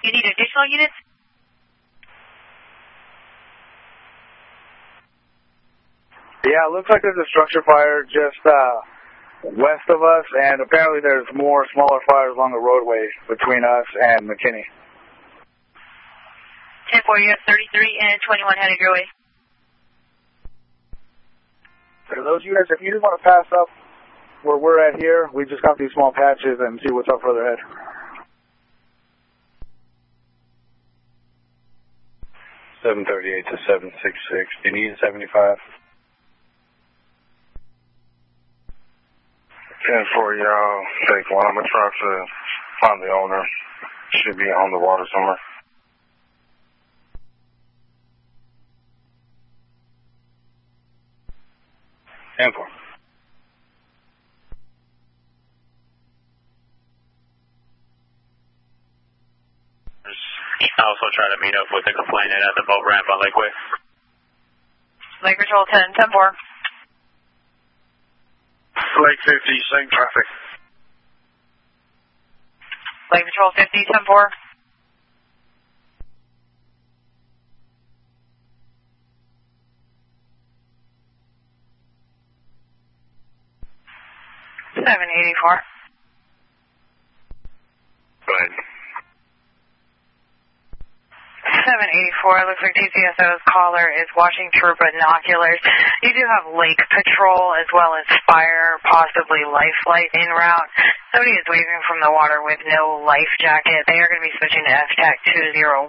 You need additional units? Yeah, it looks like there's a structure fire just west of us, and apparently there's more smaller fires along the roadway between us and McKinney. 10-4, you have 33 and 21 headed your way. For those units, if you just want to pass up where we're at here, we just got these small patches and see what's up further ahead. (738 to 766). Do you need 75? 10-4, y'all. Take one. I'm going to try to find the owner. Should be on the water somewhere. And 4. Also try to meet up with the complainant at the boat ramp on Lakeway. Lake Patrol 10-4. Lake 50, same traffic. Lake Patrol 50, 10-4. $784. Go ahead. 784, looks like TCSO's caller is watching through binoculars. You do have Lake Patrol as well as fire, possibly life flight en route. Somebody is waving from the water with no life jacket. They are going to be switching to FTAC 201.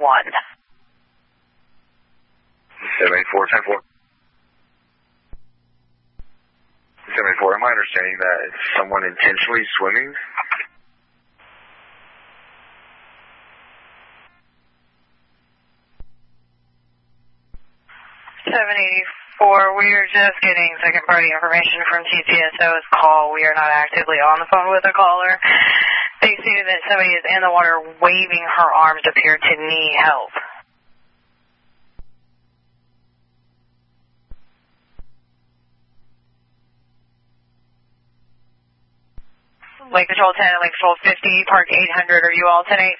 784, 10-4. 784, am I understanding that it's someone intentionally swimming? 784, we are just getting second-party information from TCSO's call. We are not actively on the phone with the caller. They stated that somebody is in the water waving her arms, appear to need help. Lake Patrol 10 and Lake Patrol 50, Park 800, are you all tonight?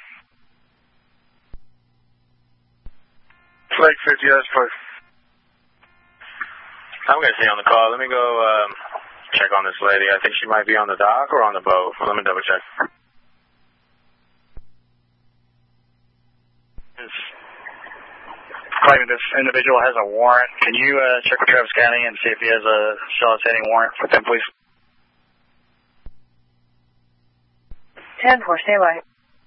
Lake 50, yes, please. I'm going to stay on the call. Let me go check on this lady. I think she might be on the dock or on the boat. Let me double check. Claiming this individual has a warrant. Can you check with Travis County and see if he has a shell-outstanding warrant for them, please? 10-4, stay by.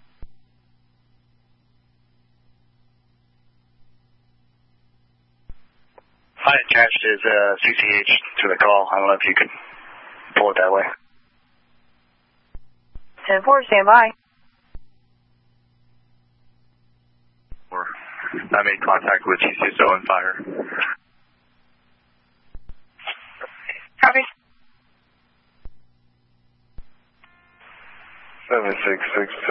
I attached his CCH to the call. I don't know if you could pull it that way. 10-4, stand by. I made contact with TCSO and fire. Copy. 766 to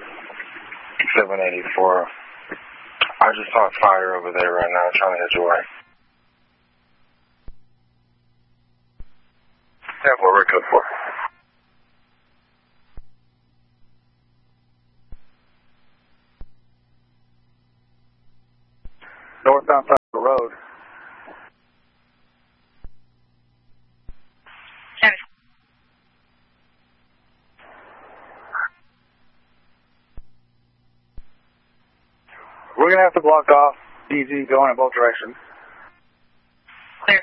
784. I just saw fire over there right now, trying to head your way. Yeah, we're code 4. Northbound side of the road. Copy. We're going to have to block off DZ going in both directions. Clear.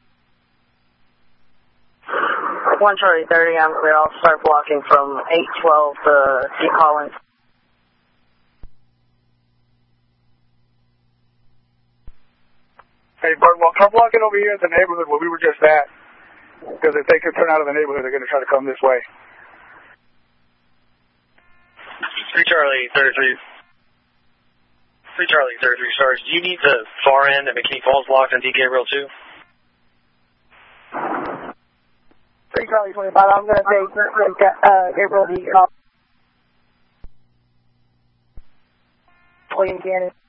1 Charlie 30, I'm clear. I'll start blocking from 812 to T. Collins. Hey, Bart, well, come blocking over here in the neighborhood where we were just at. Because if they could turn out of the neighborhood, they're going to try to come this way. 3 Charlie 33. 3 Charlie 33, Sarge. Do you need the far end at McKinney Falls blocked on D. Gabriel too? 3 Charlie 25, I'm going to take Gabriel D. William Cannon.